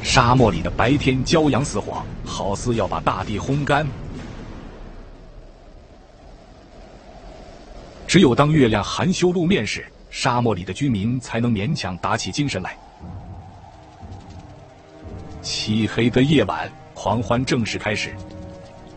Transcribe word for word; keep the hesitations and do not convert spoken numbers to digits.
沙漠里的白天骄阳似火，好似要把大地烘干。只有当月亮含羞露面时，沙漠里的居民才能勉强打起精神来。漆黑的夜晚，狂欢正式开始。